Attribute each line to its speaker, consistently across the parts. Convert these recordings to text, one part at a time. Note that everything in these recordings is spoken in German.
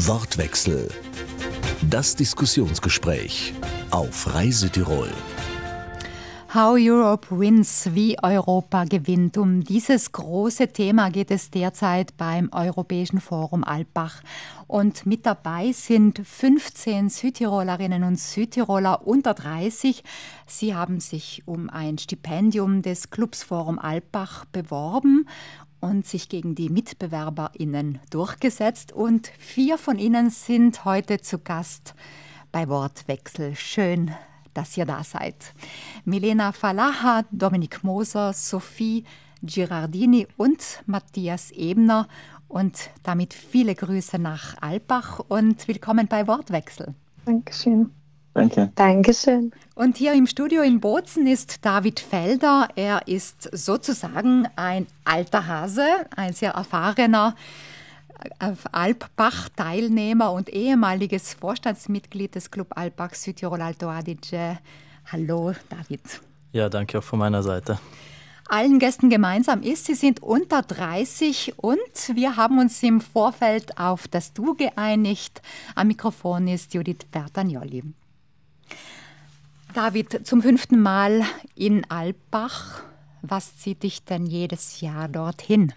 Speaker 1: Wortwechsel. Das Diskussionsgespräch auf Reise Tirol.
Speaker 2: How Europe Wins, wie Europa gewinnt. Um dieses große Thema geht es derzeit beim Europäischen Forum Alpbach. Und mit dabei sind 15 Südtirolerinnen und Südtiroler unter 30. Sie haben sich um ein Stipendium des Clubs Forum Alpbach beworben und sich gegen die MitbewerberInnen durchgesetzt. Und 4 von ihnen sind heute zu Gast bei Wortwechsel. Schön, dass ihr da seid. Milena Falaha, Dominik Moser, Sophie Girardini und Matthias Ebner. Und damit viele Grüße nach Alpbach und willkommen bei Wortwechsel.
Speaker 3: Dankeschön.
Speaker 4: Danke.
Speaker 3: Dankeschön.
Speaker 2: Und hier im Studio in Bozen ist David Felder. Er ist sozusagen ein alter Hase, ein sehr erfahrener Alpbach-Teilnehmer und ehemaliges Vorstandsmitglied des Club Alpbach Südtirol Alto Adige. Hallo David.
Speaker 4: Ja, danke auch von meiner Seite.
Speaker 2: Allen Gästen gemeinsam ist, sie sind unter 30 und wir haben uns im Vorfeld auf das Du geeinigt. Am Mikrofon ist Judith Bertagnolli. David, zum 5. Mal in Alpbach. Was zieht dich denn jedes Jahr dorthin?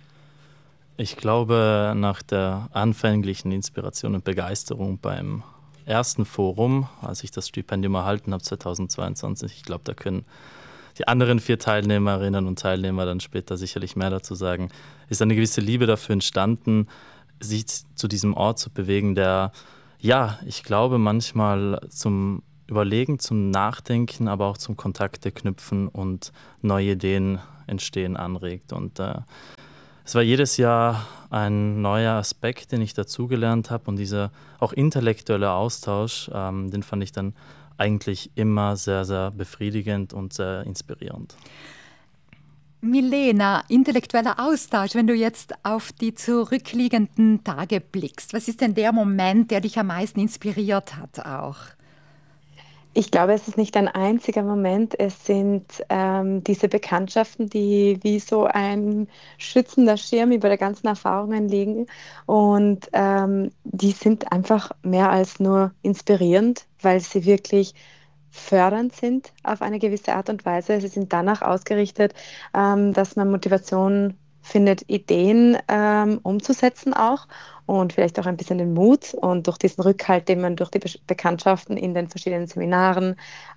Speaker 4: Ich glaube, nach der anfänglichen Inspiration und Begeisterung beim ersten Forum, als ich das Stipendium erhalten habe 2022, ich glaube, da können die anderen 4 Teilnehmerinnen und Teilnehmer dann später sicherlich mehr dazu sagen, ist eine gewisse Liebe dafür entstanden, sich zu diesem Ort zu bewegen, der, ja, ich glaube, manchmal zum Überlegen, zum Nachdenken, aber auch zum Kontakte knüpfen und neue Ideen entstehen anregt. Und es war jedes Jahr ein neuer Aspekt, den ich dazugelernt habe, und dieser auch intellektuelle Austausch, den fand ich dann eigentlich immer sehr, sehr befriedigend und sehr inspirierend.
Speaker 2: Milena, intellektueller Austausch, wenn du jetzt auf die zurückliegenden Tage blickst, was ist denn der Moment, der dich am meisten inspiriert hat auch?
Speaker 3: Ich glaube, es ist nicht ein einziger Moment. Es sind diese Bekanntschaften, die wie so ein schützender Schirm über der ganzen Erfahrungen liegen. Und die sind einfach mehr als nur inspirierend, weil sie wirklich fördernd sind auf eine gewisse Art und Weise. Sie sind danach ausgerichtet, dass man Motivation findet, Ideen umzusetzen auch. Und vielleicht auch ein bisschen den Mut, und durch diesen Rückhalt, den man durch die Bekanntschaften in den verschiedenen Seminaren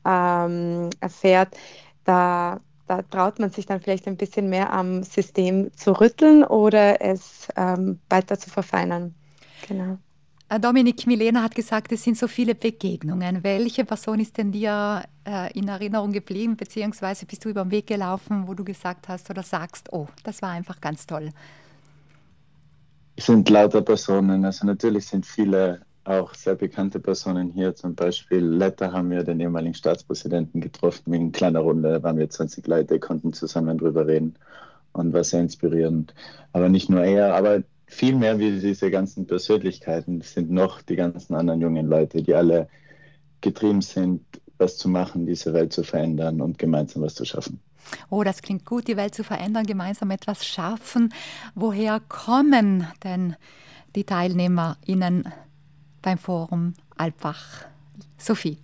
Speaker 3: erfährt, da traut man sich dann vielleicht ein bisschen mehr am System zu rütteln oder es weiter zu verfeinern. Genau.
Speaker 2: Dominik, Milena hat gesagt, es sind so viele Begegnungen. Welche Person ist denn dir in Erinnerung geblieben, beziehungsweise bist du über den Weg gelaufen, wo du gesagt hast oder sagst, oh, das war einfach ganz toll?
Speaker 4: Es sind lauter Personen, also natürlich sind viele auch sehr bekannte Personen hier. Zum Beispiel Letter haben wir den ehemaligen Staatspräsidenten getroffen. In kleiner Runde waren wir 20 Leute, konnten zusammen drüber reden und war sehr inspirierend. Aber nicht nur er, aber viel mehr wie diese ganzen Persönlichkeiten sind noch die ganzen anderen jungen Leute, die alle getrieben sind, was zu machen, diese Welt zu verändern und gemeinsam was zu schaffen.
Speaker 2: Oh, das klingt gut, die Welt zu verändern, gemeinsam etwas schaffen. Woher kommen denn die TeilnehmerInnen beim Forum Alpbach? Sophie?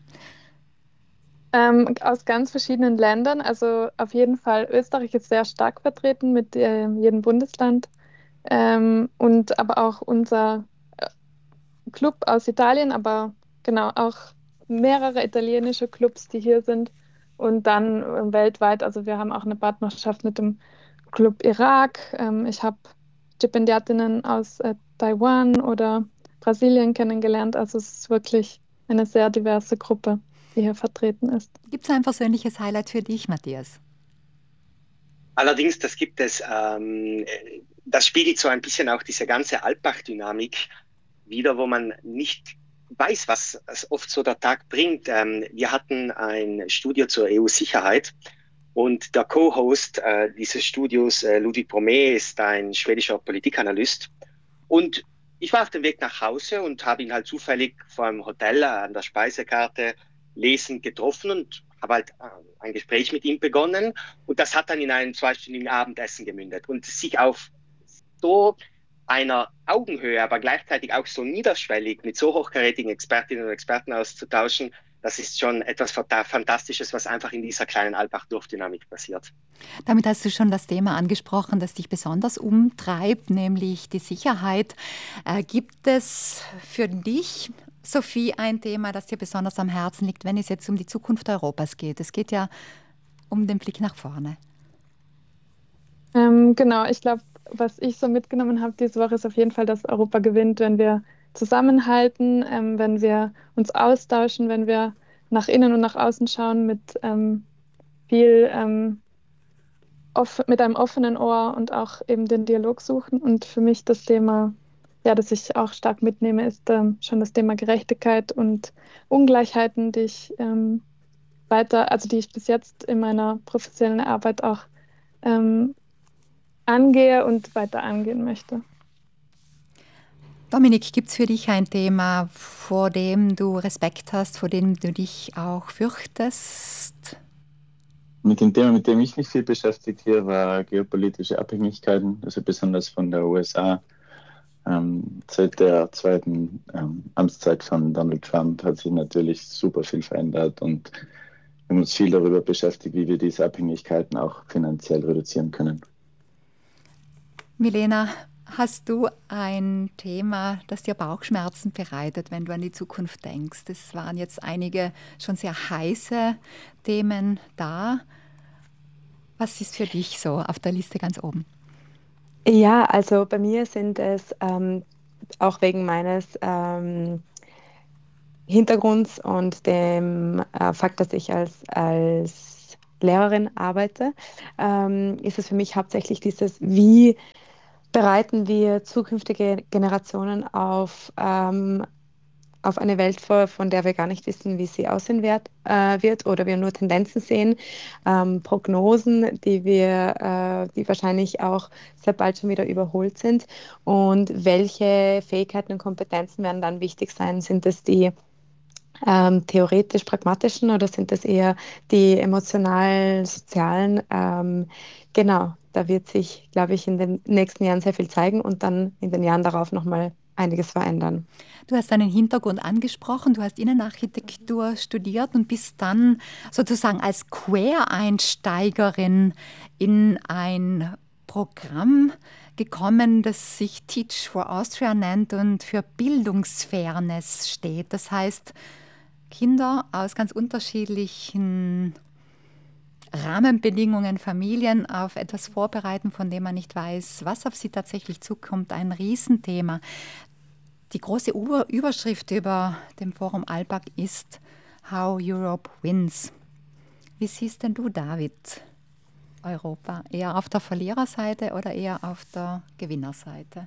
Speaker 5: Aus ganz verschiedenen Ländern. Also auf jeden Fall Österreich ist sehr stark vertreten mit jedem Bundesland. Und aber auch unser Club aus Italien, aber genau auch mehrere italienische Clubs, die hier sind. Und dann weltweit, also wir haben auch eine Partnerschaft mit dem Club Irak. Ich habe Stipendiatinnen aus Taiwan oder Brasilien kennengelernt. Also es ist wirklich eine sehr diverse Gruppe, die hier vertreten ist.
Speaker 2: Gibt es ein persönliches Highlight für dich, Matthias?
Speaker 6: Allerdings, das gibt es. Das spiegelt so ein bisschen auch diese ganze Alpbach-Dynamik wider, wo man nicht weiß, was oft so der Tag bringt. Wir hatten ein Studio zur EU-Sicherheit und der Co-Host dieses Studios, Ludwig Bromé, ist ein schwedischer Politikanalyst. Und ich war auf dem Weg nach Hause und habe ihn halt zufällig vor einem Hotel an der Speisekarte lesend getroffen und habe halt ein Gespräch mit ihm begonnen. Und das hat dann in ein 2-stündigen Abendessen gemündet und sich auf so einer Augenhöhe, aber gleichzeitig auch so niederschwellig mit so hochkarätigen Expertinnen und Experten auszutauschen, das ist schon etwas Fantastisches, was einfach in dieser kleinen Alpbach-Dorfdynamik passiert.
Speaker 2: Damit hast du schon das Thema angesprochen, das dich besonders umtreibt, nämlich die Sicherheit. Gibt es für dich, Sophie, ein Thema, das dir besonders am Herzen liegt, wenn es jetzt um die Zukunft Europas geht? Es geht ja um den Blick nach vorne.
Speaker 5: Genau, ich glaube, was ich so mitgenommen habe diese Woche ist auf jeden Fall, dass Europa gewinnt, wenn wir zusammenhalten, wenn wir uns austauschen, wenn wir nach innen und nach außen schauen mit viel mit einem offenen Ohr und auch eben den Dialog suchen. Und für mich das Thema, ja, das ich auch stark mitnehme, ist schon das Thema Gerechtigkeit und Ungleichheiten, die ich die ich bis jetzt in meiner professionellen Arbeit auch angehe und weiter angehen möchte.
Speaker 2: Dominik, gibt es für dich ein Thema, vor dem du Respekt hast, vor dem du dich auch fürchtest?
Speaker 7: Mit dem Thema, mit dem ich mich viel beschäftigt hier, war geopolitische Abhängigkeiten, also besonders von der USA. Seit der zweiten Amtszeit von Donald Trump hat sich natürlich super viel verändert und wir haben uns viel darüber beschäftigt, wie wir diese Abhängigkeiten auch finanziell reduzieren können.
Speaker 2: Milena, hast du ein Thema, das dir Bauchschmerzen bereitet, wenn du an die Zukunft denkst? Es waren jetzt einige schon sehr heiße Themen da. Was ist für dich so auf der Liste ganz oben?
Speaker 3: Ja, also bei mir sind es auch wegen meines Hintergrunds und dem Fakt, dass ich als Lehrerin arbeite, ist es für mich hauptsächlich dieses, wie bereiten wir zukünftige Generationen auf eine Welt vor, von der wir gar nicht wissen, wie sie aussehen wird oder wir nur Tendenzen sehen, Prognosen, die wahrscheinlich auch sehr bald schon wieder überholt sind. Und welche Fähigkeiten und Kompetenzen werden dann wichtig sein? Sind es die theoretisch-pragmatischen oder sind das eher die emotional-sozialen? Genau, da wird sich, glaube ich, in den nächsten Jahren sehr viel zeigen und dann in den Jahren darauf nochmal einiges verändern.
Speaker 2: Du hast deinen Hintergrund angesprochen, du hast Innenarchitektur studiert und bist dann sozusagen als Quereinsteigerin in ein Programm gekommen, das sich Teach for Austria nennt und für Bildungsfairness steht. Das heißt, Kinder aus ganz unterschiedlichen Rahmenbedingungen, Familien auf etwas vorbereiten, von dem man nicht weiß, was auf sie tatsächlich zukommt. Ein Riesenthema. Die große Überschrift über dem Forum Alpbach ist How Europe Wins. Wie siehst denn du, David, Europa? Eher auf der Verliererseite oder eher auf der Gewinnerseite?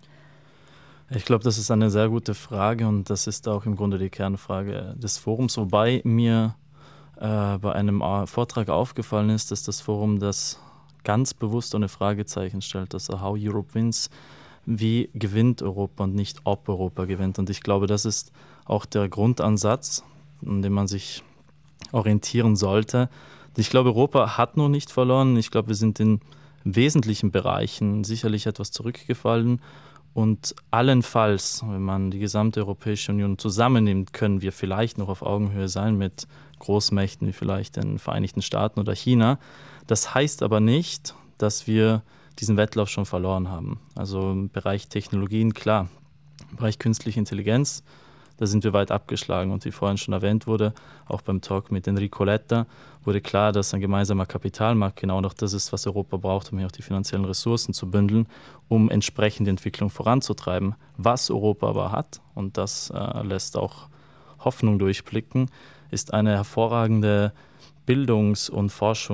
Speaker 4: Ich glaube, das ist eine sehr gute Frage und das ist auch im Grunde die Kernfrage des Forums, wobei mir bei einem Vortrag aufgefallen ist, dass das Forum das ganz bewusst ohne Fragezeichen stellt, also How Europe Wins, wie gewinnt Europa und nicht ob Europa gewinnt. Und ich glaube, das ist auch der Grundansatz, an dem man sich orientieren sollte. Ich glaube, Europa hat noch nicht verloren. Ich glaube, wir sind in wesentlichen Bereichen sicherlich etwas zurückgefallen. Und allenfalls, wenn man die gesamte Europäische Union zusammennimmt, können wir vielleicht noch auf Augenhöhe sein mit Großmächten wie vielleicht den Vereinigten Staaten oder China. Das heißt aber nicht, dass wir diesen Wettlauf schon verloren haben. Also im Bereich Technologien, klar, im Bereich künstliche Intelligenz, da sind wir weit abgeschlagen. Und wie vorhin schon erwähnt wurde, auch beim Talk mit Enrico Letta, wurde klar, dass ein gemeinsamer Kapitalmarkt genau noch das ist, was Europa braucht, um hier auch die finanziellen Ressourcen zu bündeln, um entsprechend die Entwicklung voranzutreiben. Was Europa aber hat, und das lässt auch Hoffnung durchblicken, ist eine hervorragende Bildungs- und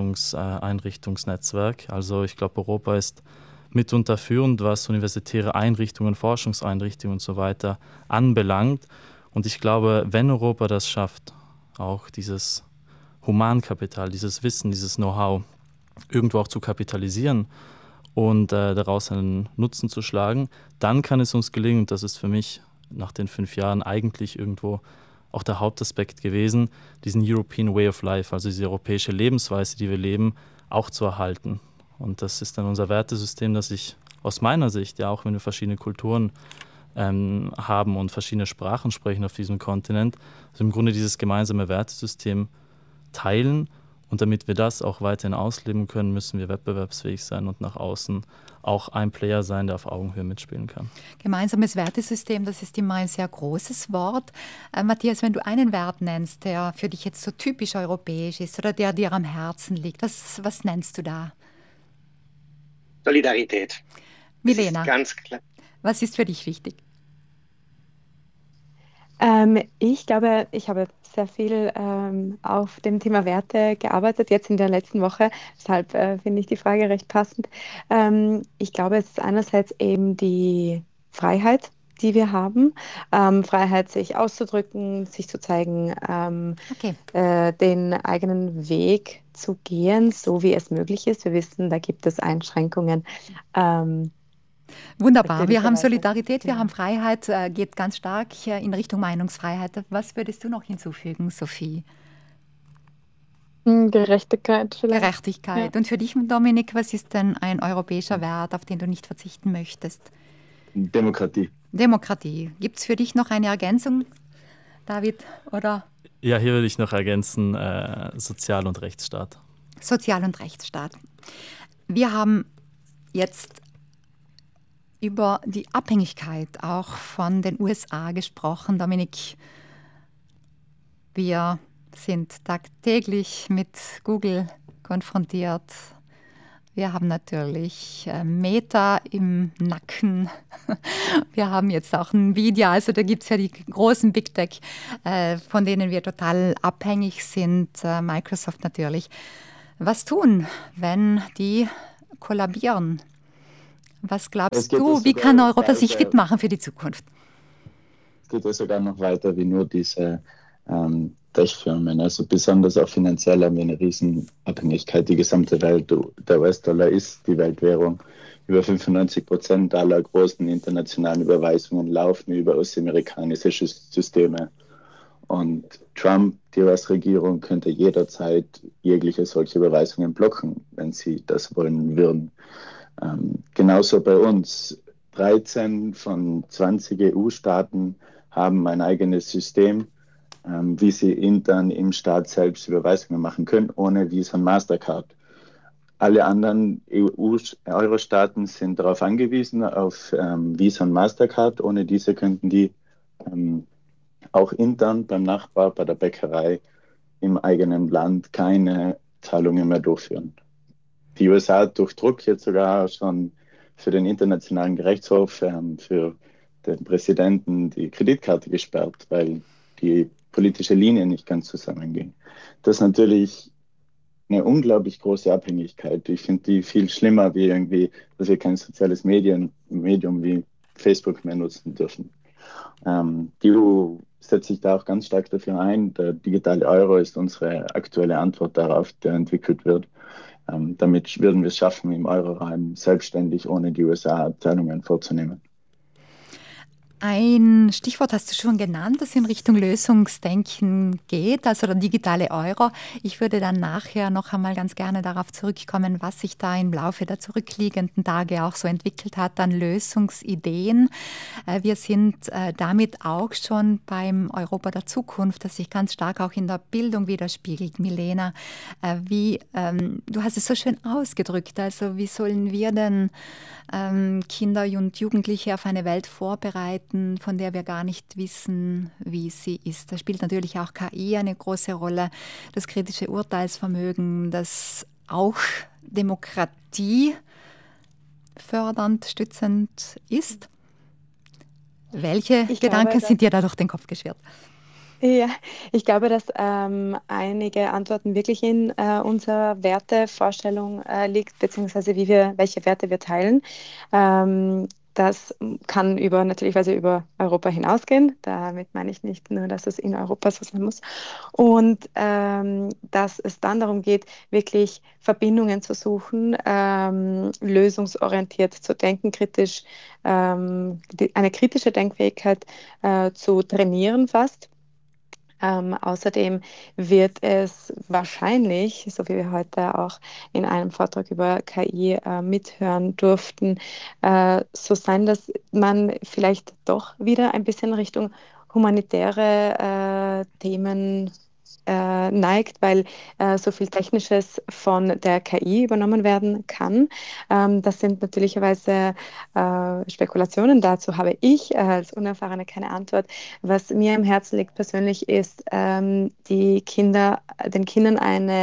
Speaker 4: Forschungseinrichtungsnetzwerk. Also ich glaube, Europa ist mitunter führend, was universitäre Einrichtungen, Forschungseinrichtungen und so weiter anbelangt. Und ich glaube, wenn Europa das schafft, auch dieses Humankapital, dieses Wissen, dieses Know-how irgendwo auch zu kapitalisieren und daraus einen Nutzen zu schlagen, dann kann es uns gelingen, und das ist für mich nach den 5 Jahren eigentlich irgendwo auch der Hauptaspekt gewesen, diesen European Way of Life, also diese europäische Lebensweise, die wir leben, auch zu erhalten. Und das ist dann unser Wertesystem, das sich aus meiner Sicht, ja auch wenn wir verschiedene Kulturen haben und verschiedene Sprachen sprechen auf diesem Kontinent, also im Grunde dieses gemeinsame Wertesystem teilen. Und damit wir das auch weiterhin ausleben können, müssen wir wettbewerbsfähig sein und nach außen auch ein Player sein, der auf Augenhöhe mitspielen kann.
Speaker 2: Gemeinsames Wertesystem, das ist immer ein sehr großes Wort. Matthias, wenn du einen Wert nennst, der für dich jetzt so typisch europäisch ist oder der dir am Herzen liegt, was nennst du da?
Speaker 6: Solidarität.
Speaker 2: Milena,
Speaker 6: ganz klar.
Speaker 2: Was ist für dich wichtig?
Speaker 3: Ich glaube, ich habe sehr viel auf dem Thema Werte gearbeitet, jetzt in der letzten Woche. Deshalb finde ich die Frage recht passend. Ich glaube, es ist einerseits eben die Freiheit, die wir haben. Freiheit, sich auszudrücken, sich zu zeigen,
Speaker 2: Okay.
Speaker 3: den eigenen Weg zu gehen, so wie es möglich ist. Wir wissen, da gibt es Einschränkungen.
Speaker 2: Wunderbar. Wir haben
Speaker 3: Natürlicherweise.
Speaker 2: Solidarität, wir
Speaker 3: Ja.
Speaker 2: haben Freiheit, geht ganz stark in Richtung Meinungsfreiheit. Was würdest du noch hinzufügen, Sophie?
Speaker 5: Gerechtigkeit vielleicht.
Speaker 2: Gerechtigkeit. Und für dich, Dominik, was ist denn ein europäischer Wert, auf den du nicht verzichten möchtest?
Speaker 7: Demokratie.
Speaker 2: Demokratie. Gibt es für dich noch eine Ergänzung, David? Oder
Speaker 4: Ja, hier würde ich noch ergänzen, Sozial- und Rechtsstaat.
Speaker 2: Sozial- und Rechtsstaat. Wir haben jetzt über die Abhängigkeit auch von den USA gesprochen. Dominik, wir sind tagtäglich mit Google konfrontiert. Wir haben natürlich Meta im Nacken. Wir haben jetzt auch Nvidia, also da gibt es ja die großen Big Tech, von denen wir total abhängig sind, Microsoft natürlich. Was tun, wenn die kollabieren? Was glaubst du, wie kann Europa sich fit machen für die Zukunft?
Speaker 7: Es geht ja sogar noch weiter wie nur diese Tech-Firmen. Also besonders auch finanziell haben wir eine Riesenabhängigkeit. Die gesamte Welt, der US-Dollar ist die Weltwährung. Über 95% aller großen internationalen Überweisungen laufen über US-amerikanische Systeme. Und Trump, die US-Regierung, könnte jederzeit jegliche solche Überweisungen blocken, wenn sie das wollen würden. Genauso bei uns. 13 von 20 EU-Staaten haben ein eigenes System, wie sie intern im Staat selbst Überweisungen machen können, ohne Visa und Mastercard. Alle anderen EU-Euro-Staaten sind darauf angewiesen, auf Visa und Mastercard. Ohne diese könnten die auch intern beim Nachbar, bei der Bäckerei im eigenen Land keine Zahlungen mehr durchführen. Die USA durch Druck jetzt sogar schon für den Internationalen Gerichtshof, für den Präsidenten die Kreditkarte gesperrt, weil die politische Linie nicht ganz zusammenging. Das ist natürlich eine unglaublich große Abhängigkeit. Ich finde die viel schlimmer, wie irgendwie, dass wir kein soziales Medium wie Facebook mehr nutzen dürfen. Die EU setzt sich da auch ganz stark dafür ein. Der digitale Euro ist unsere aktuelle Antwort darauf, der entwickelt wird. Damit würden wir es schaffen, im Euroraum selbstständig ohne die USA Zahlungen vorzunehmen.
Speaker 2: Ein Stichwort hast du schon genannt, das in Richtung Lösungsdenken geht, also der digitale Euro. Ich würde dann nachher noch einmal ganz gerne darauf zurückkommen, was sich da im Laufe der zurückliegenden Tage auch so entwickelt hat an Lösungsideen. Wir sind damit auch schon beim Europa der Zukunft, das sich ganz stark auch in der Bildung widerspiegelt. Milena, du hast es so schön ausgedrückt, also wie sollen wir denn Kinder und Jugendliche auf eine Welt vorbereiten, von der wir gar nicht wissen, wie sie ist. Da spielt natürlich auch KI eine große Rolle, das kritische Urteilsvermögen, das auch Demokratie fördernd, stützend ist. Welche Gedanken sind dir da durch den Kopf geschwirrt?
Speaker 3: Ja, ich glaube, dass einige Antworten wirklich in unserer Wertevorstellung liegt, beziehungsweise welche Werte wir teilen. Das kann natürlicherweise über Europa hinausgehen. Damit meine ich nicht nur, dass es in Europa so sein muss. Und dass es dann darum geht, wirklich Verbindungen zu suchen, lösungsorientiert zu denken, kritisch, eine kritische Denkfähigkeit zu trainieren fast. Außerdem wird es wahrscheinlich, so wie wir heute auch in einem Vortrag über KI mithören durften, so sein, dass man vielleicht doch wieder ein bisschen Richtung humanitäre Themen neigt, weil so viel Technisches von der KI übernommen werden kann. Das sind natürlicherweise Spekulationen. Dazu habe ich als Unerfahrene keine Antwort. Was mir am Herzen liegt persönlich ist, den Kindern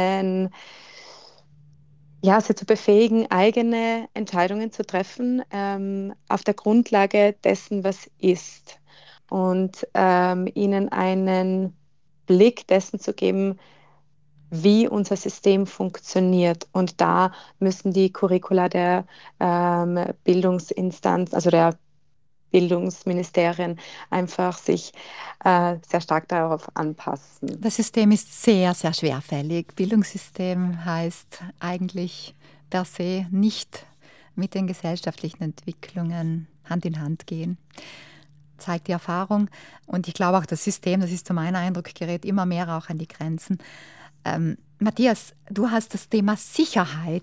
Speaker 3: sie zu befähigen, eigene Entscheidungen zu treffen, auf der Grundlage dessen, was ist. Und ihnen einen Blick dessen zu geben, wie unser System funktioniert. Und da müssen die Curricula der Bildungsinstanz, also der Bildungsministerien, einfach sich sehr stark darauf anpassen.
Speaker 2: Das System ist sehr, sehr schwerfällig. Bildungssystem heißt eigentlich per se nicht mit den gesellschaftlichen Entwicklungen Hand in Hand gehen. Zeigt die Erfahrung. Und ich glaube auch, das System, das ist so mein Eindruck, gerät immer mehr auch an die Grenzen. Matthias, du hast das Thema Sicherheit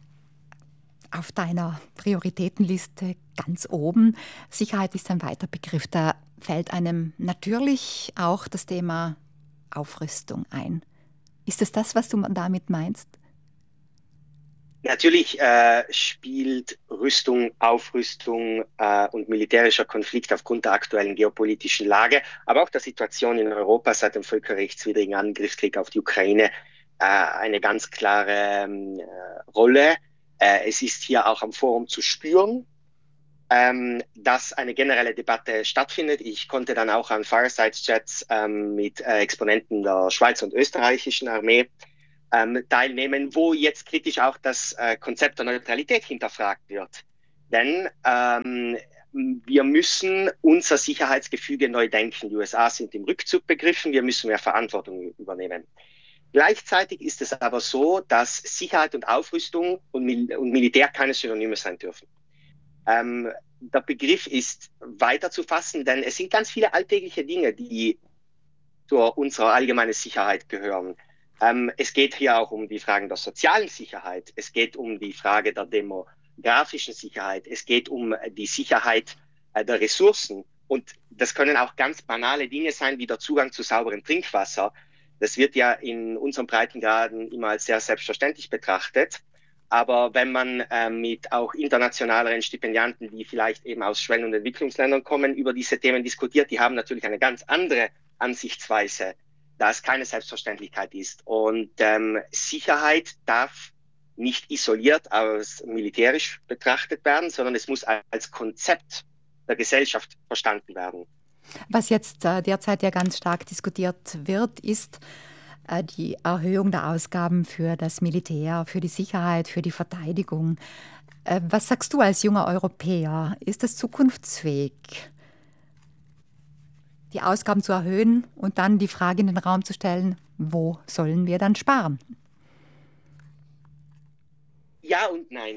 Speaker 2: auf deiner Prioritätenliste ganz oben. Sicherheit ist ein weiter Begriff. Da fällt einem natürlich auch das Thema Aufrüstung ein. Ist es das, was du damit meinst?
Speaker 6: Natürlich spielt Rüstung, Aufrüstung und militärischer Konflikt aufgrund der aktuellen geopolitischen Lage, aber auch der Situation in Europa seit dem völkerrechtswidrigen Angriffskrieg auf die Ukraine eine ganz klare Rolle. Es ist hier auch am Forum zu spüren, dass eine generelle Debatte stattfindet. Ich konnte dann auch an Fireside-Chats mit Exponenten der Schweizer und österreichischen Armee teilnehmen, wo jetzt kritisch auch das Konzept der Neutralität hinterfragt wird. Denn wir müssen unser Sicherheitsgefüge neu denken. Die USA sind im Rückzug begriffen, wir müssen mehr Verantwortung übernehmen. Gleichzeitig ist es aber so, dass Sicherheit und Aufrüstung und Militär keine Synonyme sein dürfen. Der Begriff ist weiter zu fassen, denn es sind ganz viele alltägliche Dinge, die zu unserer allgemeinen Sicherheit gehören. Es geht hier auch um die Fragen der sozialen Sicherheit. Es geht um die Frage der demografischen Sicherheit. Es geht um die Sicherheit der Ressourcen. Und das können auch ganz banale Dinge sein, wie der Zugang zu sauberem Trinkwasser. Das wird ja in unseren Breitengraden immer als sehr selbstverständlich betrachtet. Aber wenn man mit auch internationaleren Stipendianten, die vielleicht eben aus Schwellen- und Entwicklungsländern kommen, über diese Themen diskutiert, die haben natürlich eine ganz andere Ansichtsweise, da es keine Selbstverständlichkeit ist. Und Sicherheit darf nicht isoliert als militärisch betrachtet werden, sondern es muss als Konzept der Gesellschaft verstanden werden.
Speaker 2: Was jetzt derzeit ja ganz stark diskutiert wird, ist die Erhöhung der Ausgaben für das Militär, für die Sicherheit, für die Verteidigung. Was sagst du als junger Europäer? Ist das zukunftsfähig, die Ausgaben zu erhöhen und dann die Frage in den Raum zu stellen, wo sollen wir dann sparen?
Speaker 6: Ja und nein.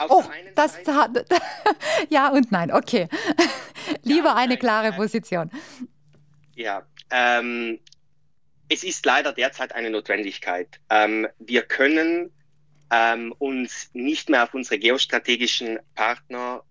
Speaker 2: Ja und nein, okay. Lieber ja eine klare Position.
Speaker 6: Ja, es ist leider derzeit eine Notwendigkeit. Wir können uns nicht mehr auf unsere geostrategischen Partner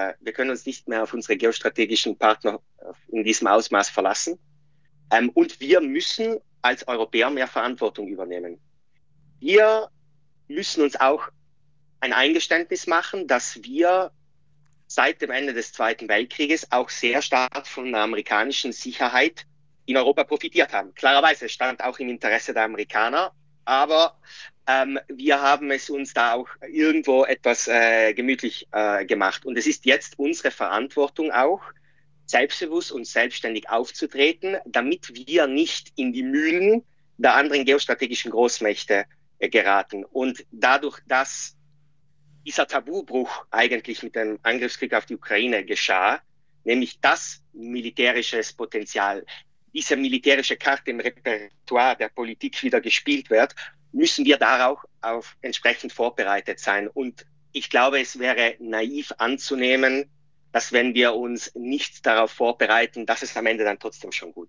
Speaker 6: in diesem Ausmaß verlassen. Und wir müssen als Europäer mehr Verantwortung übernehmen. Wir müssen uns auch ein Eingeständnis machen, dass wir seit dem Ende des Zweiten Weltkrieges auch sehr stark von der amerikanischen Sicherheit in Europa profitiert haben. Klarerweise stand auch im Interesse der Amerikaner, aber wir haben es uns da auch irgendwo etwas gemütlich gemacht. Und es ist jetzt unsere Verantwortung auch, selbstbewusst und selbstständig aufzutreten, damit wir nicht in die Mühlen der anderen geostrategischen Großmächte geraten. Und dadurch, dass dieser Tabubruch eigentlich mit dem Angriffskrieg auf die Ukraine geschah, nämlich das militärisches Potenzial, diese militärische Karte im Repertoire der Politik wieder gespielt wird, müssen wir darauf entsprechend vorbereitet sein. Und ich glaube, es wäre naiv anzunehmen, dass wenn wir uns nicht darauf vorbereiten, dass es am Ende dann trotzdem schon gut wird.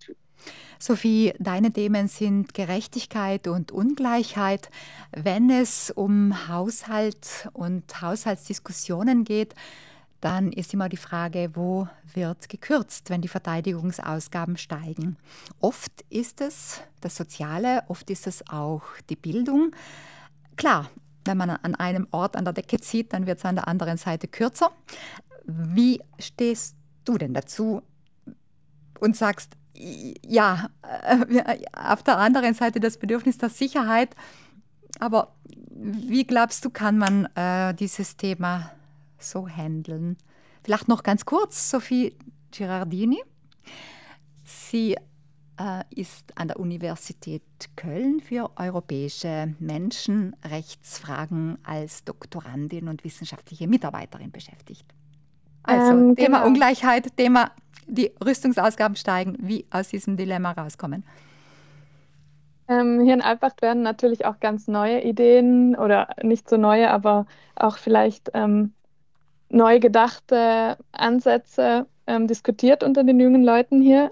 Speaker 2: Sophie, deine Themen sind Gerechtigkeit und Ungleichheit. Wenn es um Haushalt und Haushaltsdiskussionen geht, dann ist immer die Frage, wo wird gekürzt, wenn die Verteidigungsausgaben steigen. Oft ist es das Soziale, oft ist es auch die Bildung. Klar, wenn man an einem Ort an der Decke zieht, dann wird es an der anderen Seite kürzer. Wie stehst du denn dazu und sagst, ja, auf der anderen Seite das Bedürfnis der Sicherheit, aber wie glaubst du, kann man dieses Thema so handeln? Vielleicht noch ganz kurz, Sophie Girardini. Sie ist an der Universität Köln für europäische Menschenrechtsfragen als Doktorandin und wissenschaftliche Mitarbeiterin beschäftigt. Also Thema genau. Ungleichheit, Thema die Rüstungsausgaben steigen, wie aus diesem Dilemma rauskommen.
Speaker 5: Hier in Alpbach werden natürlich auch ganz neue Ideen oder nicht so neue, aber auch vielleicht neu gedachte Ansätze diskutiert unter den jungen Leuten hier.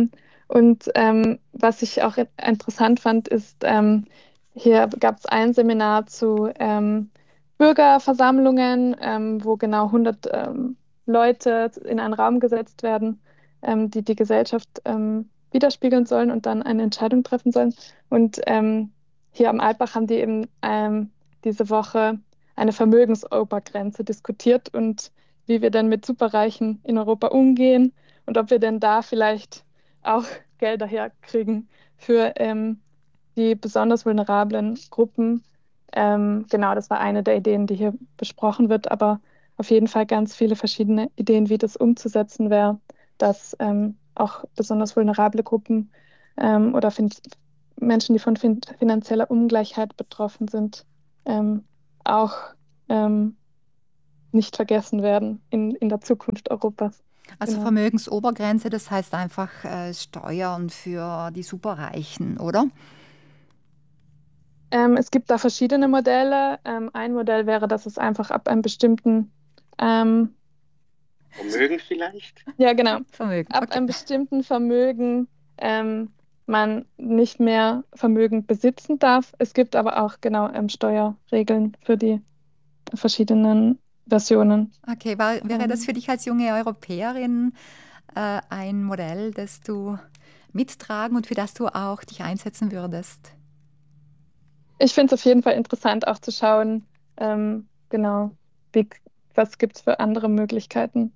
Speaker 5: Was ich auch interessant fand, ist, hier gab es ein Seminar zu Bürgerversammlungen, wo genau 100 Leute in einen Raum gesetzt werden, die die Gesellschaft widerspiegeln sollen und dann eine Entscheidung treffen sollen. Und hier am Alpbach haben die eben diese Woche eine Vermögensobergrenze diskutiert und wie wir denn mit Superreichen in Europa umgehen und ob wir denn da vielleicht auch Gelder herkriegen für die besonders vulnerablen Gruppen. Genau, das war eine der Ideen, die hier besprochen wird, aber auf jeden Fall ganz viele verschiedene Ideen, wie das umzusetzen wäre, dass auch besonders vulnerable Gruppen oder Menschen, die von finanzieller Ungleichheit betroffen sind, auch nicht vergessen werden in der Zukunft Europas.
Speaker 2: Also genau. Vermögensobergrenze, das heißt einfach Steuern für die Superreichen, oder?
Speaker 5: Es gibt da verschiedene Modelle. Ein Modell wäre, dass es einfach ab einem bestimmten
Speaker 6: Vermögen vielleicht?
Speaker 5: Ja, genau.
Speaker 2: Vermögen.
Speaker 5: Ab einem bestimmten Vermögen man nicht mehr Vermögen besitzen darf. Es gibt aber auch genau Steuerregeln für die verschiedenen Versionen.
Speaker 2: Okay, wäre das für dich als junge Europäerin ein Modell, das du mittragen und für das du auch dich einsetzen würdest?
Speaker 5: Ich finde es auf jeden Fall interessant, auch zu schauen, genau, was gibt es für andere Möglichkeiten,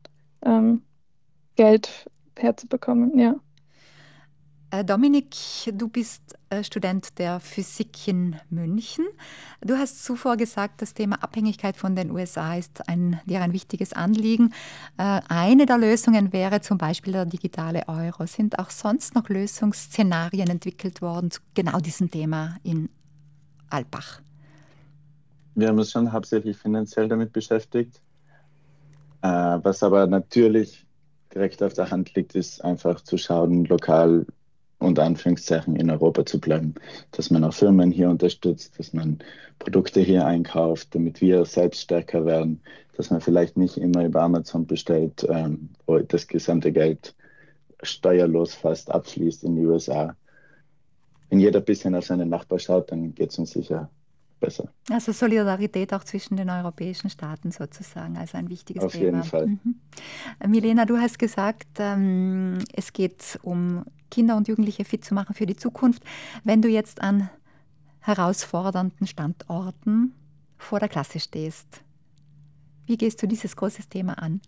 Speaker 5: Geld herzubekommen, ja.
Speaker 2: Dominik, du bist Student der Physik in München. Du hast zuvor gesagt, das Thema Abhängigkeit von den USA ist dir ein wichtiges Anliegen. Eine der Lösungen wäre zum Beispiel der digitale Euro. Sind auch sonst noch Lösungsszenarien entwickelt worden zu genau diesem Thema in Alpbach?
Speaker 7: Wir haben uns schon hauptsächlich finanziell damit beschäftigt. Was aber natürlich direkt auf der Hand liegt, ist einfach zu schauen, lokal unter Anführungszeichen in Europa zu bleiben, dass man auch Firmen hier unterstützt, dass man Produkte hier einkauft, damit wir selbst stärker werden, dass man vielleicht nicht immer über Amazon bestellt, wo das gesamte Geld steuerlos fast abfließt in die USA. Wenn jeder ein bisschen auf seine Nachbarn schaut, dann geht es uns sicher besser.
Speaker 2: Also Solidarität auch zwischen den europäischen Staaten sozusagen, also ein wichtiges
Speaker 7: Auf
Speaker 2: Thema.
Speaker 7: Auf jeden Fall.
Speaker 2: Milena, du hast gesagt, es geht um Kinder und Jugendliche fit zu machen für die Zukunft. Wenn du jetzt an herausfordernden Standorten vor der Klasse stehst, wie gehst du dieses große Thema an?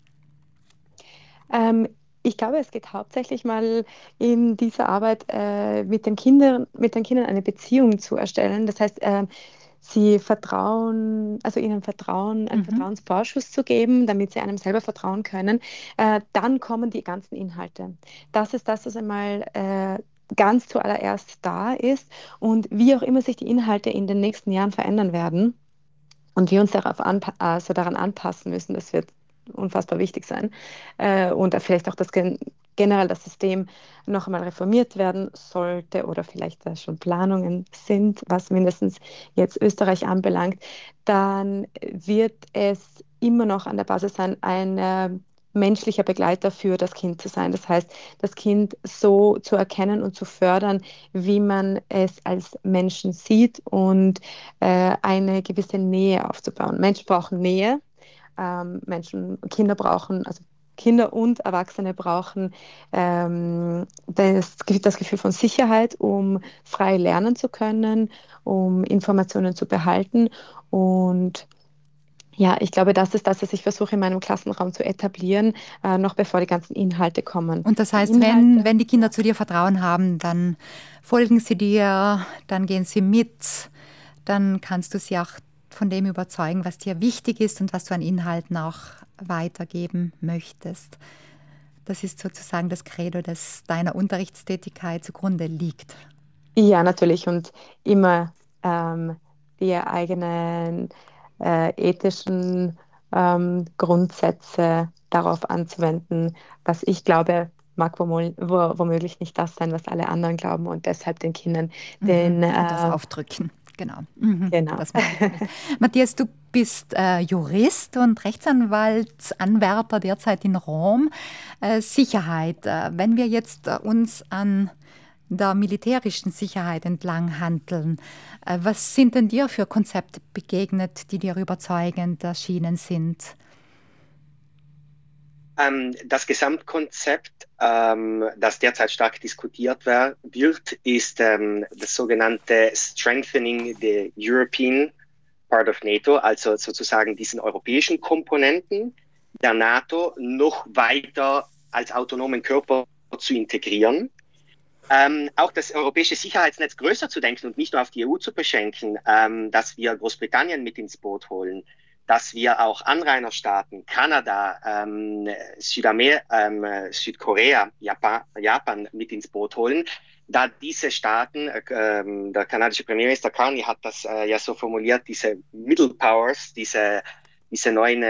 Speaker 3: Ich glaube, es geht hauptsächlich mal in dieser Arbeit mit den Kindern eine Beziehung zu erstellen. Das heißt, sie vertrauen, also ihnen Vertrauen, einen Vertrauensvorschuss zu geben, damit sie einem selber vertrauen können. Dann kommen die ganzen Inhalte. Das ist das, was einmal ganz zuallererst da ist. Und wie auch immer sich die Inhalte in den nächsten Jahren verändern werden und wir uns daran anpassen müssen, das wird unfassbar wichtig sein. Und vielleicht auch generell das System noch einmal reformiert werden sollte oder vielleicht da schon Planungen sind, was mindestens jetzt Österreich anbelangt, dann wird es immer noch an der Basis sein, eine menschlicher Begleiter für das Kind zu sein. Das heißt, das Kind so zu erkennen und zu fördern, wie man es als Menschen sieht und eine gewisse Nähe aufzubauen. Menschen brauchen Nähe, Kinder und Erwachsene brauchen das Gefühl von Sicherheit, um frei lernen zu können, um Informationen zu behalten. Und ja, ich glaube, das ist das, was ich versuche in meinem Klassenraum zu etablieren, noch bevor die ganzen Inhalte kommen.
Speaker 2: Und das heißt, wenn die Kinder zu dir Vertrauen haben, dann folgen sie dir, dann gehen sie mit, dann kannst du sie auch von dem überzeugen, was dir wichtig ist und was du an Inhalten auch weitergeben möchtest. Das ist sozusagen das Credo, das deiner Unterrichtstätigkeit zugrunde liegt.
Speaker 3: Ja, natürlich. Und immer die eigenen ethischen Grundsätze darauf anzuwenden, was ich glaube, mag womöglich nicht das sein, was alle anderen glauben, und deshalb den Kindern
Speaker 2: etwas aufdrücken. Genau.
Speaker 3: Genau.
Speaker 2: Das Matthias, du bist Jurist und Rechtsanwalt, Anwärter derzeit in Rom. Sicherheit. Wenn wir jetzt uns an der militärischen Sicherheit entlang handeln, was sind denn dir für Konzepte begegnet, die dir überzeugend erschienen sind?
Speaker 6: Das Gesamtkonzept, das derzeit stark diskutiert wird, ist das sogenannte Strengthening the European Part of NATO, also sozusagen diesen europäischen Komponenten der NATO noch weiter als autonomen Körper zu integrieren. Auch das europäische Sicherheitsnetz größer zu denken und nicht nur auf die EU zu beschränken, dass wir Großbritannien mit ins Boot holen, dass wir auch Anrainerstaaten, Kanada, Südkorea, Japan mit ins Boot holen, da diese Staaten, der kanadische Premierminister Carney hat das ja so formuliert, diese Middle Powers, diese neuen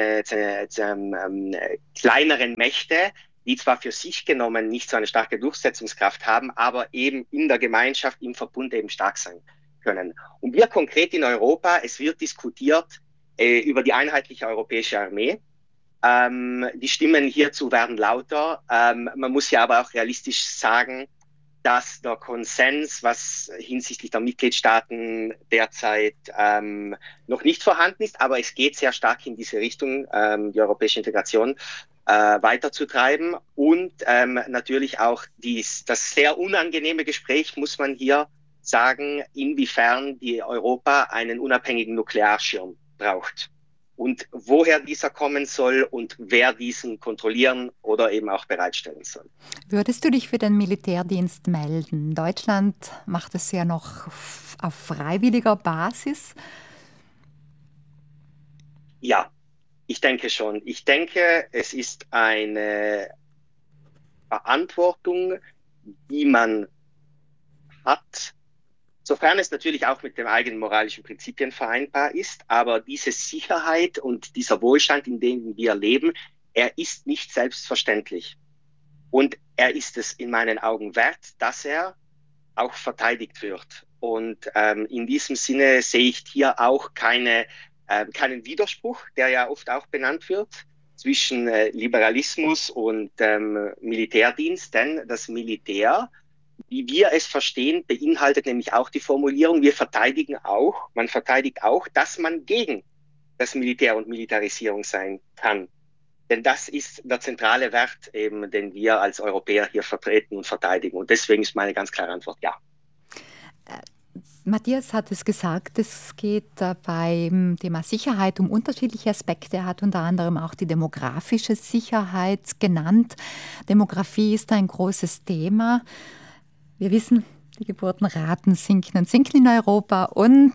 Speaker 6: kleineren Mächte, die zwar für sich genommen nicht so eine starke Durchsetzungskraft haben, aber eben in der Gemeinschaft, im Verbund eben stark sein können. Und wir konkret in Europa, es wird diskutiert über die einheitliche europäische Armee. Die Stimmen hierzu werden lauter. Man muss ja aber auch realistisch sagen, dass der Konsens, was hinsichtlich der Mitgliedstaaten derzeit noch nicht vorhanden ist, aber es geht sehr stark in diese Richtung, die europäische Integration weiterzutreiben. Und natürlich auch das sehr unangenehme Gespräch, muss man hier sagen, inwiefern die Europa einen unabhängigen Nuklearschirm braucht und woher dieser kommen soll und wer diesen kontrollieren oder eben auch bereitstellen soll.
Speaker 2: Würdest du dich für den Militärdienst melden? Deutschland macht es ja noch auf freiwilliger Basis.
Speaker 6: Ja, ich denke schon. Ich denke, es ist eine Verantwortung, die man hat, sofern es natürlich auch mit den eigenen moralischen Prinzipien vereinbar ist, aber diese Sicherheit und dieser Wohlstand, in dem wir leben, er ist nicht selbstverständlich. Und er ist es in meinen Augen wert, dass er auch verteidigt wird. Und in diesem Sinne sehe ich hier auch keinen Widerspruch, der ja oft auch benannt wird, zwischen Liberalismus und Militärdienst, denn das Militär, wie wir es verstehen, beinhaltet nämlich auch die Formulierung, man verteidigt auch, dass man gegen das Militär und Militarisierung sein kann. Denn das ist der zentrale Wert, eben, den wir als Europäer hier vertreten und verteidigen. Und deswegen ist meine ganz klare Antwort ja.
Speaker 2: Matthias hat es gesagt, es geht beim Thema Sicherheit um unterschiedliche Aspekte. Er hat unter anderem auch die demografische Sicherheit genannt. Demografie ist ein großes Thema. Wir wissen, die Geburtenraten sinken in Europa und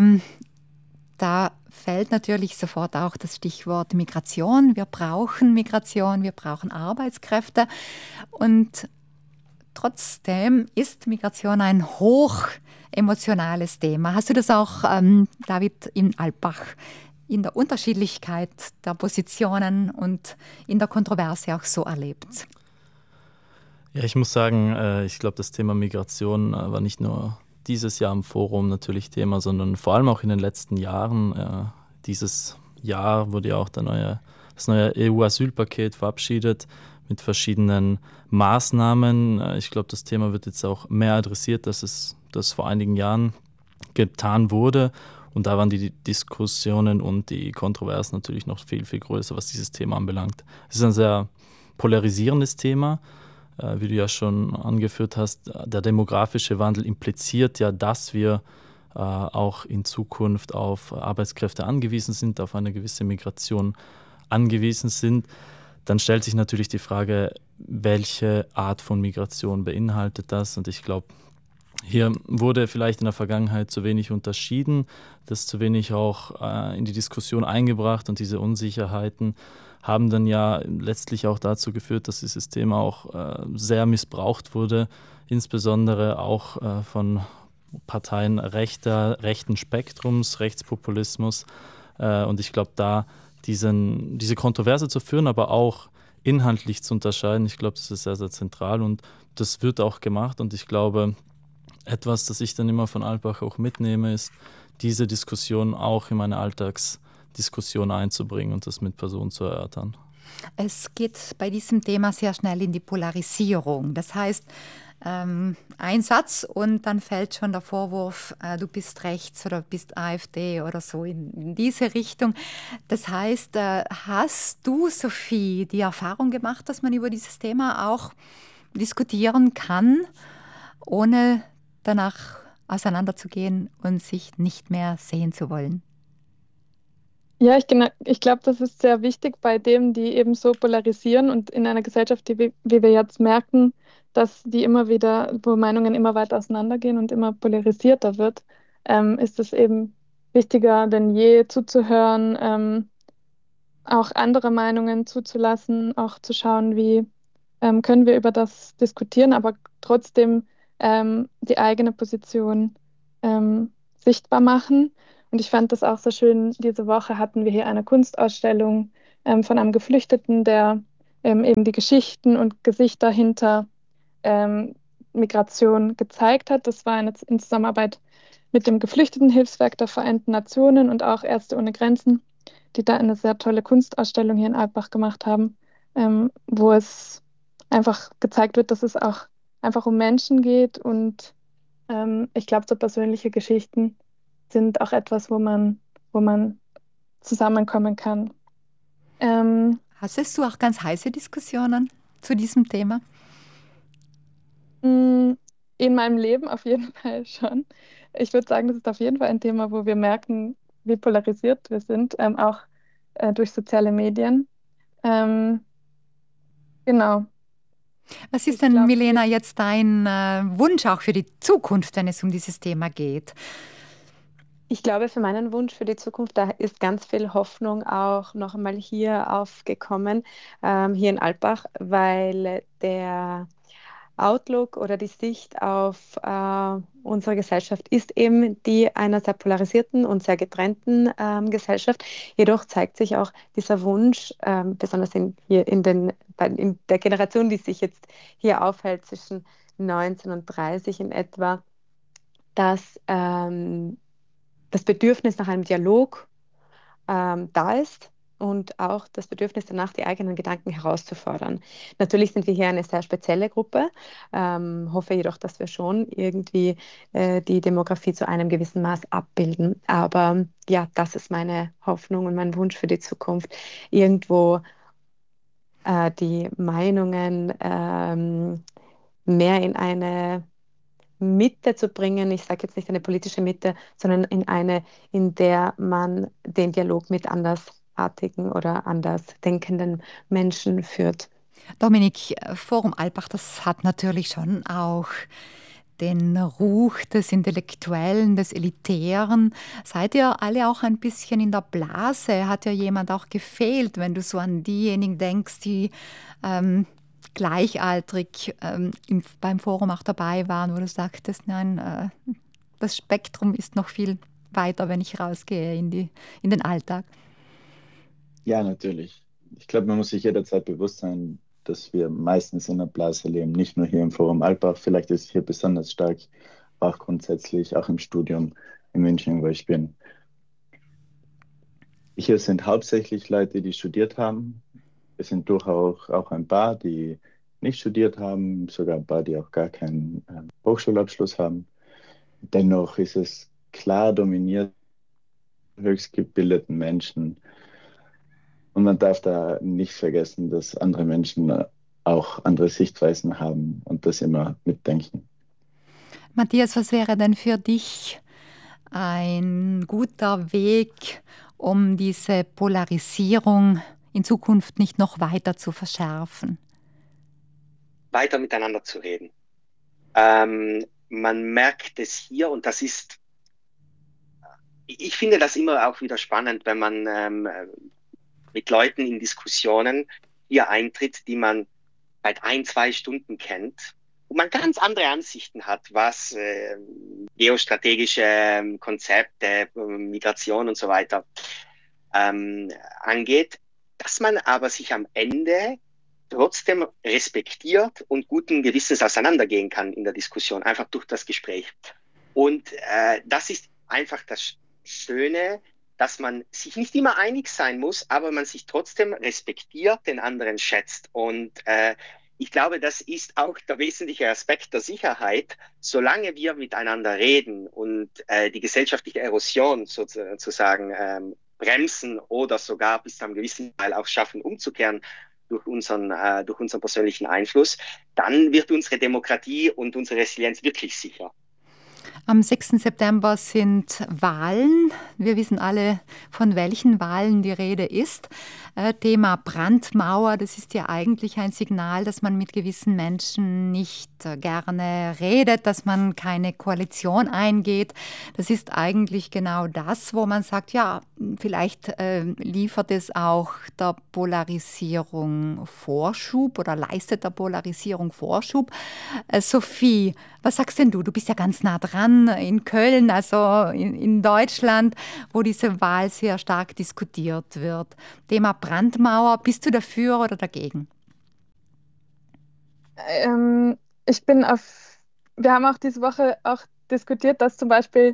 Speaker 2: da fällt natürlich sofort auch das Stichwort Migration. Wir brauchen Migration, wir brauchen Arbeitskräfte und trotzdem ist Migration ein hoch emotionales Thema. Hast du das auch, David, in Alpbach in der Unterschiedlichkeit der Positionen und in der Kontroverse auch so erlebt?
Speaker 4: Ja, ich muss sagen, ich glaube, das Thema Migration war nicht nur dieses Jahr im Forum natürlich Thema, sondern vor allem auch in den letzten Jahren. Dieses Jahr wurde ja auch das das neue EU-Asylpaket verabschiedet mit verschiedenen Maßnahmen. Ich glaube, das Thema wird jetzt auch mehr adressiert, dass es das vor einigen Jahren getan wurde. Und da waren die Diskussionen und die Kontroversen natürlich noch viel, viel größer, was dieses Thema anbelangt. Es ist ein sehr polarisierendes Thema, wie du ja schon angeführt hast. Der demografische Wandel impliziert ja, dass wir auch in Zukunft auf Arbeitskräfte angewiesen sind, auf eine gewisse Migration angewiesen sind. Dann stellt sich natürlich die Frage, welche Art von Migration beinhaltet das? Und ich glaube, hier wurde vielleicht in der Vergangenheit zu wenig unterschieden, das zu wenig auch in die Diskussion eingebracht, und diese Unsicherheiten haben dann ja letztlich auch dazu geführt, dass dieses Thema auch sehr missbraucht wurde, insbesondere auch von Parteien rechten Spektrums, Rechtspopulismus. Und ich glaube, da diese Kontroverse zu führen, aber auch inhaltlich zu unterscheiden, ich glaube, das ist sehr, sehr zentral, und das wird auch gemacht. Und ich glaube, etwas, das ich dann immer von Alpbach auch mitnehme, ist, diese Diskussion auch in meine Alltagsdiskussion einzubringen und das mit Personen zu erörtern.
Speaker 2: Es geht bei diesem Thema sehr schnell in die Polarisierung. Das heißt, ein Satz und dann fällt schon der Vorwurf, du bist rechts oder bist AfD oder so in diese Richtung. Das heißt, hast du, Sophie, die Erfahrung gemacht, dass man über dieses Thema auch diskutieren kann, ohne danach auseinanderzugehen und sich nicht mehr sehen zu wollen?
Speaker 5: Ja, ich glaube, das ist sehr wichtig bei denen, die eben so polarisieren, und in einer Gesellschaft, wie wir jetzt merken, dass wo Meinungen immer weiter auseinandergehen und immer polarisierter wird, ist es eben wichtiger denn je zuzuhören, auch andere Meinungen zuzulassen, auch zu schauen, wie können wir über das diskutieren, aber trotzdem die eigene Position sichtbar machen. Und ich fand das auch so schön, diese Woche hatten wir hier eine Kunstausstellung von einem Geflüchteten, der eben die Geschichten und Gesichter hinter Migration gezeigt hat. Das war in Zusammenarbeit mit dem Geflüchtetenhilfswerk der Vereinten Nationen und auch Ärzte ohne Grenzen, die da eine sehr tolle Kunstausstellung hier in Alpbach gemacht haben, wo es einfach gezeigt wird, dass es auch einfach um Menschen geht. Und ich glaube, so persönliche Geschichten sind auch etwas, wo man zusammenkommen kann.
Speaker 2: Hattest du auch ganz heiße Diskussionen zu diesem Thema?
Speaker 5: In meinem Leben auf jeden Fall schon. Ich würde sagen, das ist auf jeden Fall ein Thema, wo wir merken, wie polarisiert wir sind, auch durch soziale Medien. Genau.
Speaker 2: Was ist denn, Milena, jetzt dein Wunsch auch für die Zukunft, wenn es um dieses Thema geht?
Speaker 3: Ich glaube, für meinen Wunsch für die Zukunft, da ist ganz viel Hoffnung auch noch einmal hier aufgekommen, hier in Alpbach, weil der Outlook oder die Sicht auf unsere Gesellschaft ist eben die einer sehr polarisierten und sehr getrennten Gesellschaft. Jedoch zeigt sich auch dieser Wunsch, besonders in der Generation, die sich jetzt hier aufhält, zwischen 19 und 30 in etwa, dass das Bedürfnis nach einem Dialog da ist und auch das Bedürfnis danach, die eigenen Gedanken herauszufordern. Natürlich sind wir hier eine sehr spezielle Gruppe, hoffe jedoch, dass wir schon irgendwie die Demografie zu einem gewissen Maß abbilden. Aber ja, das ist meine Hoffnung und mein Wunsch für die Zukunft, irgendwo die Meinungen mehr in eine Mitte zu bringen. Ich sage jetzt nicht eine politische Mitte, sondern in eine, in der man den Dialog mit andersartigen oder anders denkenden Menschen führt.
Speaker 2: Dominik, Forum Alpbach, das hat natürlich schon auch den Ruch des Intellektuellen, des Elitären. Seid ihr alle auch ein bisschen in der Blase? Hat ja jemand auch gefehlt, wenn du so an diejenigen denkst, die gleichaltrig beim Forum auch dabei waren, wo du sagtest, nein, das Spektrum ist noch viel weiter, wenn ich rausgehe in den Alltag.
Speaker 7: Ja, natürlich. Ich glaube, man muss sich jederzeit bewusst sein, dass wir meistens in einer Blase leben, nicht nur hier im Forum Alpbach. Vielleicht ist es hier besonders stark, auch grundsätzlich, auch im Studium in München, wo ich bin. Hier sind hauptsächlich Leute, die studiert haben. Es sind durchaus auch ein paar, die nicht studiert haben, sogar ein paar, die auch gar keinen Hochschulabschluss haben. Dennoch ist es klar dominiert höchst gebildeten Menschen. Und man darf da nicht vergessen, dass andere Menschen auch andere Sichtweisen haben und das immer mitdenken.
Speaker 2: Matthias, was wäre denn für dich ein guter Weg, um diese Polarisierung in Zukunft nicht noch weiter zu verschärfen?
Speaker 6: Weiter miteinander zu reden. Man merkt es hier, und das ist, ich finde das immer auch wieder spannend, wenn man mit Leuten in Diskussionen hier eintritt, die man seit 1-2 Stunden kennt, wo man ganz andere Ansichten hat, was geostrategische Konzepte, Migration und so weiter angeht, dass man aber sich am Ende trotzdem respektiert und guten Gewissens auseinandergehen kann in der Diskussion, einfach durch das Gespräch. Und das ist einfach das Schöne, dass man sich nicht immer einig sein muss, aber man sich trotzdem respektiert, den anderen schätzt. Und ich glaube, das ist auch der wesentliche Aspekt der Sicherheit. Solange wir miteinander reden und die gesellschaftliche Erosion sozusagen bremsen oder sogar bis zu einem gewissen Teil auch schaffen, umzukehren durch unseren persönlichen Einfluss, dann wird unsere Demokratie und unsere Resilienz wirklich sicher.
Speaker 2: Am 6. September sind Wahlen. Wir wissen alle, von welchen Wahlen die Rede ist. Thema Brandmauer, das ist ja eigentlich ein Signal, dass man mit gewissen Menschen nicht gerne redet, dass man keine Koalition eingeht. Das ist eigentlich genau das, wo man sagt, ja, vielleicht liefert es auch der Polarisierung Vorschub oder leistet der Polarisierung Vorschub. Sophie, was sagst denn du? Du bist ja ganz nah dran in Köln, also in Deutschland, wo diese Wahl sehr stark diskutiert wird. Thema Brandmauer, bist du dafür oder dagegen?
Speaker 5: Wir haben auch diese Woche auch diskutiert, dass zum Beispiel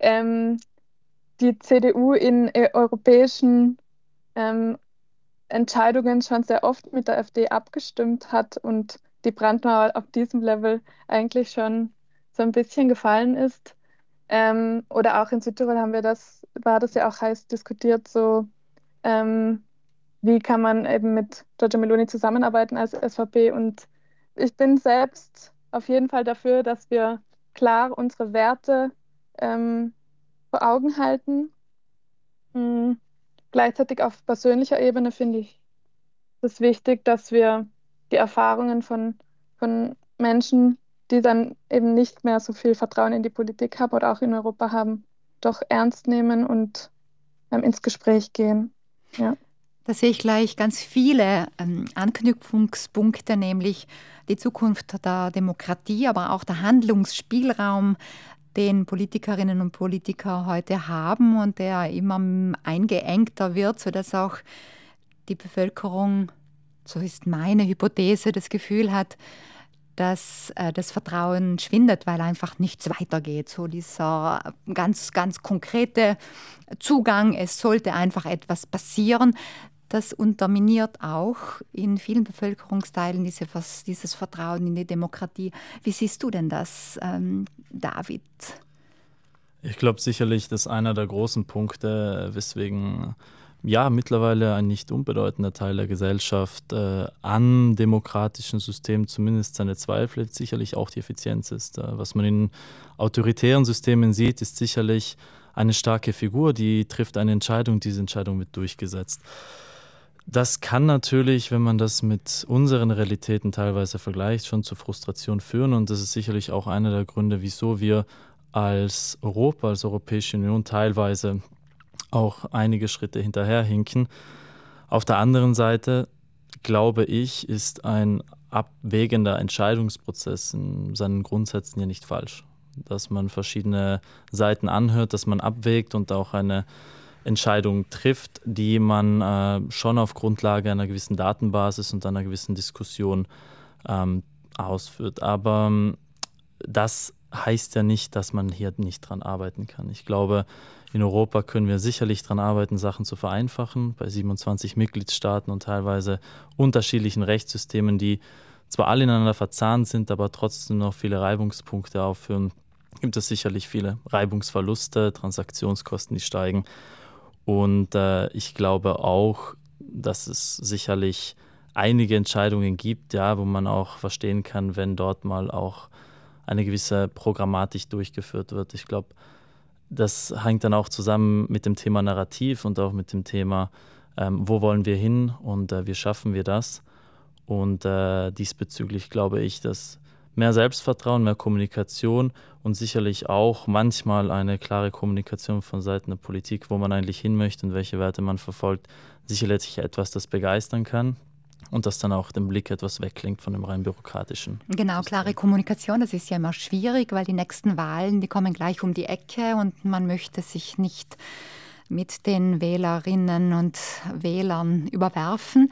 Speaker 5: die CDU in europäischen Entscheidungen schon sehr oft mit der AfD abgestimmt hat und die Brandmauer auf diesem Level eigentlich schon so ein bisschen gefallen ist. Oder auch in Südtirol war das ja auch heiß diskutiert, so wie kann man eben mit Giorgia Meloni zusammenarbeiten als SVP. Und ich bin selbst auf jeden Fall dafür, dass wir klar unsere Werte vor Augen halten. Gleichzeitig auf persönlicher Ebene finde ich es wichtig, dass wir die Erfahrungen von Menschen, die dann eben nicht mehr so viel Vertrauen in die Politik haben oder auch in Europa haben, doch ernst nehmen und ins Gespräch gehen. Ja.
Speaker 2: Da sehe ich gleich ganz viele Anknüpfungspunkte, nämlich die Zukunft der Demokratie, aber auch der Handlungsspielraum, den Politikerinnen und Politiker heute haben und der immer eingeengter wird, sodass auch die Bevölkerung, so ist meine Hypothese, das Gefühl hat, dass das Vertrauen schwindet, weil einfach nichts weitergeht. So dieser ganz, ganz konkrete Zugang, es sollte einfach etwas passieren, das unterminiert auch in vielen Bevölkerungsteilen dieses Vertrauen in die Demokratie. Wie siehst du denn das, David?
Speaker 4: Ich glaube sicherlich, dass einer der großen Punkte, weswegen mittlerweile ein nicht unbedeutender Teil der Gesellschaft an demokratischen Systemen zumindest seine Zweifel, sicherlich auch die Effizienz ist. Was man in autoritären Systemen sieht, ist sicherlich eine starke Figur, die trifft eine Entscheidung, diese Entscheidung wird durchgesetzt. Das kann natürlich, wenn man das mit unseren Realitäten teilweise vergleicht, schon zu Frustration führen. Und das ist sicherlich auch einer der Gründe, wieso wir als Europa, als Europäische Union teilweise auch einige Schritte hinterherhinken. Auf der anderen Seite, glaube ich, ist ein abwägender Entscheidungsprozess in seinen Grundsätzen ja nicht falsch. Dass man verschiedene Seiten anhört, dass man abwägt und auch eine Entscheidung trifft, die man schon auf Grundlage einer gewissen Datenbasis und einer gewissen Diskussion ausführt. Aber das heißt ja nicht, dass man hier nicht dran arbeiten kann. Ich glaube, in Europa können wir sicherlich dran arbeiten, Sachen zu vereinfachen, bei 27 Mitgliedstaaten und teilweise unterschiedlichen Rechtssystemen, die zwar alle ineinander verzahnt sind, aber trotzdem noch viele Reibungspunkte aufführen. Gibt es sicherlich viele Reibungsverluste, Transaktionskosten, die steigen. Und ich glaube auch, dass es sicherlich einige Entscheidungen gibt, ja, wo man auch verstehen kann, wenn dort mal auch eine gewisse Programmatik durchgeführt wird. Ich glaube, das hängt dann auch zusammen mit dem Thema Narrativ und auch mit dem Thema, wo wollen wir hin und wie schaffen wir das. Und diesbezüglich glaube ich, dass mehr Selbstvertrauen, mehr Kommunikation und sicherlich auch manchmal eine klare Kommunikation von Seiten der Politik, wo man eigentlich hin möchte und welche Werte man verfolgt, sicherlich etwas, das begeistern kann. Und dass dann auch den Blick etwas weglenkt von dem rein bürokratischen.
Speaker 2: Genau, klare Kommunikation, das ist ja immer schwierig, weil die nächsten Wahlen, die kommen gleich um die Ecke und man möchte sich nicht mit den Wählerinnen und Wählern überwerfen.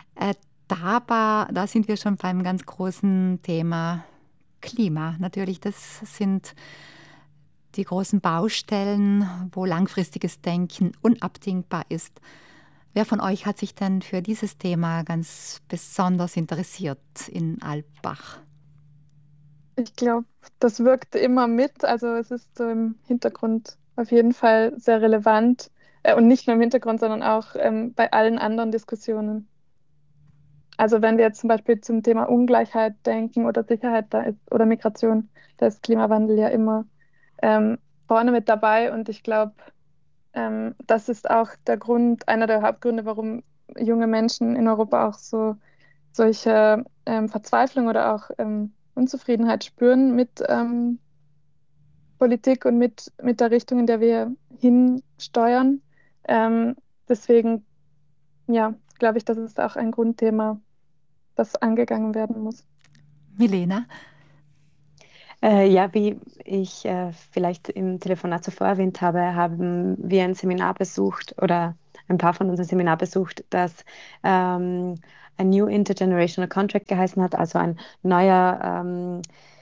Speaker 2: Da sind wir schon beim ganz großen Thema Klima. Natürlich, das sind die großen Baustellen, wo langfristiges Denken unabdingbar ist. Wer von euch hat sich denn für dieses Thema ganz besonders interessiert in Alpbach?
Speaker 5: Ich glaube, das wirkt immer mit. Also es ist so im Hintergrund auf jeden Fall sehr relevant. Und nicht nur im Hintergrund, sondern auch bei allen anderen Diskussionen. Also wenn wir jetzt zum Beispiel zum Thema Ungleichheit denken oder Sicherheit da ist, oder Migration, da ist Klimawandel ja immer vorne mit dabei. Und ich glaube, das ist auch der Grund, einer der Hauptgründe, warum junge Menschen in Europa auch solche Verzweiflung oder auch Unzufriedenheit spüren mit Politik und mit der Richtung, in der wir hinsteuern. Deswegen, ja, glaube ich, das ist auch ein Grundthema, das angegangen werden muss.
Speaker 2: Milena?
Speaker 3: Ja, wie ich vielleicht im Telefonat zuvor erwähnt habe, haben wir ein Seminar besucht oder ein paar von uns ein Seminar besucht, das ein New Intergenerational Contract geheißen hat, also ein neuer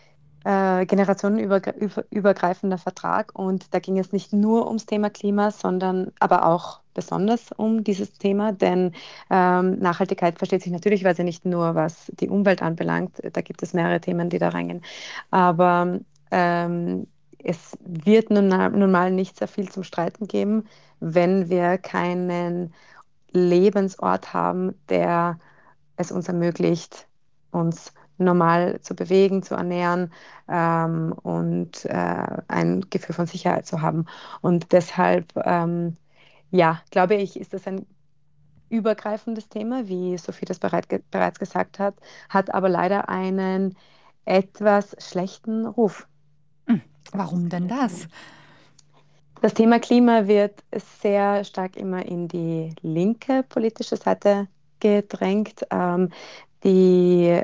Speaker 3: generationenübergreifender Vertrag. Und da ging es nicht nur ums Thema Klima, sondern aber auch besonders um dieses Thema, denn Nachhaltigkeit versteht sich natürlich nicht nur, was die Umwelt anbelangt. Da gibt es mehrere Themen, die da reingehen. Aber es wird nun mal nicht sehr viel zum Streiten geben, wenn wir keinen Lebensort haben, der es uns ermöglicht, uns normal zu bewegen, zu ernähren und ein Gefühl von Sicherheit zu haben. Und deshalb, ja, glaube ich, ist das ein übergreifendes Thema, wie Sophie das bereits gesagt hat aber leider einen etwas schlechten Ruf.
Speaker 2: Warum denn das?
Speaker 3: Das Thema Klima wird sehr stark immer in die linke politische Seite gedrängt. Die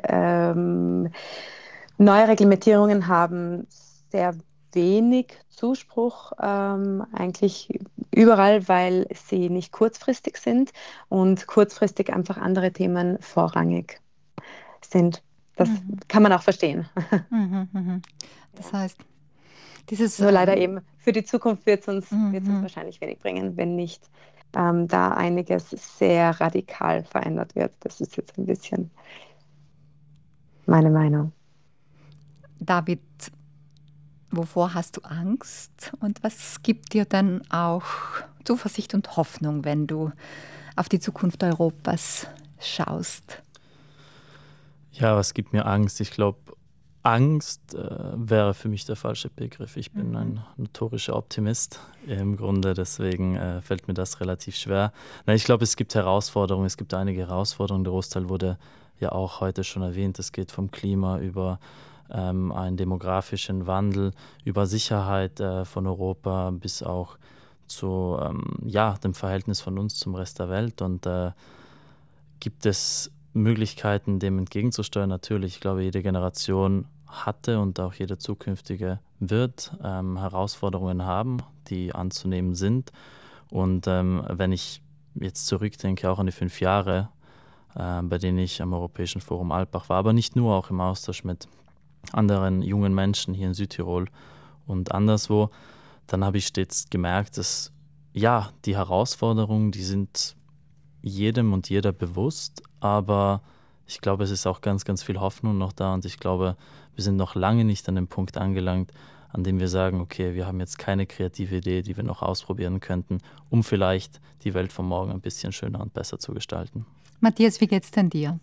Speaker 3: Neureglementierungen haben sehr wenig Zuspruch, eigentlich überall, weil sie nicht kurzfristig sind und kurzfristig einfach andere Themen vorrangig sind. Das kann man auch verstehen.
Speaker 2: Das heißt, dieses...
Speaker 3: Nur leider eben, für die Zukunft wird es uns wahrscheinlich wenig bringen, wenn nicht da einiges sehr radikal verändert wird. Das ist jetzt ein bisschen meine Meinung.
Speaker 2: David, wovor hast du Angst und was gibt dir dann auch Zuversicht und Hoffnung, wenn du auf die Zukunft Europas schaust?
Speaker 4: Ja, was gibt mir Angst? Ich glaube, Angst wäre für mich der falsche Begriff. Ich bin ein notorischer Optimist im Grunde, deswegen fällt mir das relativ schwer. Ich glaube, es gibt Herausforderungen, es gibt einige Herausforderungen. Der Großteil wurde ja auch heute schon erwähnt. Es geht vom Klima über einen demografischen Wandel, über Sicherheit von Europa bis auch zu dem Verhältnis von uns zum Rest der Welt. Und gibt es Möglichkeiten, dem entgegenzusteuern? Natürlich, ich glaube, jede Generation hatte und auch jede zukünftige wird Herausforderungen haben, die anzunehmen sind. Und wenn ich jetzt zurückdenke, auch an die 5 Jahre, bei denen ich am Europäischen Forum Alpbach war, aber nicht nur, auch im Austausch mit anderen jungen Menschen hier in Südtirol und anderswo, dann habe ich stets gemerkt, dass ja, die Herausforderungen, die sind jedem und jeder bewusst, aber ich glaube, es ist auch ganz, ganz viel Hoffnung noch da und ich glaube, wir sind noch lange nicht an dem Punkt angelangt, an dem wir sagen, okay, wir haben jetzt keine kreative Idee, die wir noch ausprobieren könnten, um vielleicht die Welt von morgen ein bisschen schöner und besser zu gestalten.
Speaker 2: Matthias, wie geht's denn dir?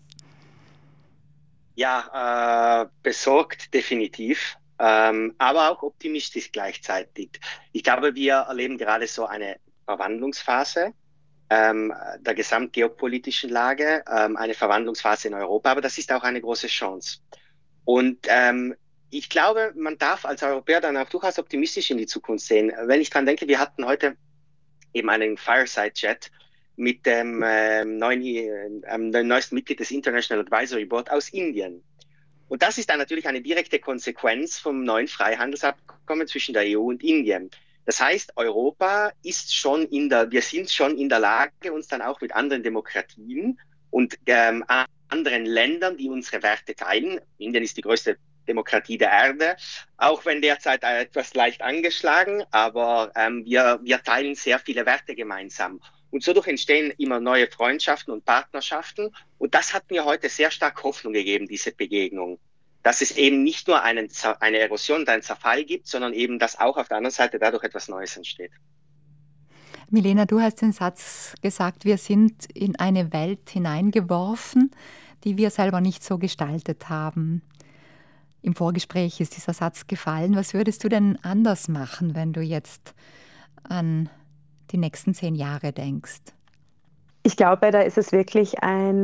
Speaker 6: Ja, besorgt definitiv, aber auch optimistisch gleichzeitig. Ich glaube, wir erleben gerade so eine Verwandlungsphase der gesamtgeopolitischen Lage, eine Verwandlungsphase in Europa, aber das ist auch eine große Chance. Und ich glaube, man darf als Europäer dann auch durchaus optimistisch in die Zukunft sehen. Wenn ich dran denke, wir hatten heute eben einen Fireside-Chat mit dem neuesten Mitglied des International Advisory Board aus Indien. Und das ist dann natürlich eine direkte Konsequenz vom neuen Freihandelsabkommen zwischen der EU und Indien. Das heißt, Europa ist wir sind schon in der Lage, uns dann auch mit anderen Demokratien und anderen Ländern, die unsere Werte teilen. Indien ist die größte Demokratie der Erde, auch wenn derzeit etwas leicht angeschlagen, aber wir teilen sehr viele Werte gemeinsam. Und dadurch entstehen immer neue Freundschaften und Partnerschaften. Und das hat mir heute sehr stark Hoffnung gegeben, diese Begegnung. Dass es eben nicht nur eine Erosion und einen Zerfall gibt, sondern eben, dass auch auf der anderen Seite dadurch etwas Neues entsteht.
Speaker 2: Milena, du hast den Satz gesagt, wir sind in eine Welt hineingeworfen, die wir selber nicht so gestaltet haben. Im Vorgespräch ist dieser Satz gefallen. Was würdest du denn anders machen, wenn du jetzt an die nächsten 10 Jahre denkst?
Speaker 3: Ich glaube, da ist es wirklich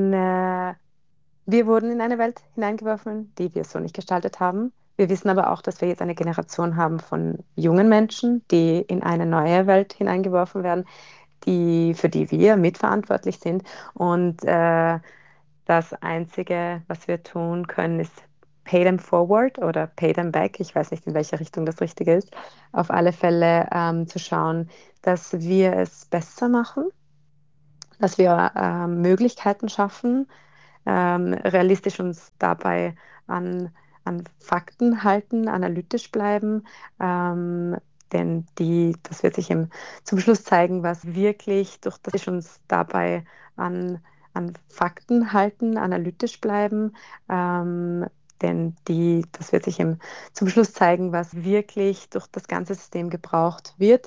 Speaker 3: wir wurden in eine Welt hineingeworfen, die wir so nicht gestaltet haben. Wir wissen aber auch, dass wir jetzt eine Generation haben von jungen Menschen, die in eine neue Welt hineingeworfen werden, für die wir mitverantwortlich sind. Und das Einzige, was wir tun können, ist pay them forward oder pay them back. Ich weiß nicht, in welche Richtung das Richtige ist. Auf alle Fälle zu schauen, dass wir es besser machen, dass wir Möglichkeiten schaffen, realistisch uns dabei an Fakten halten, analytisch bleiben, denn das wird sich zum Schluss zeigen, was wirklich durch das uns dabei an Fakten halten, analytisch bleiben, denn das wird sich zum Schluss zeigen, was wirklich durch das ganze System gebraucht wird.